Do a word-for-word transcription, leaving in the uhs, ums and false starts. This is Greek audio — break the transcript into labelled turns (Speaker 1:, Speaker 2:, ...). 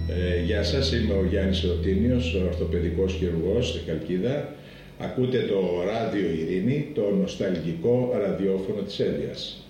Speaker 1: Ε, γεια σας, είμαι ο Γιάννης Ρωτίνιος, ορθοπαιδικός χειρουργός στη Χαλκίδα. Ακούτε το Ράδιο Ειρήνη, το νοσταλγικό ραδιόφωνο της Ένδειας.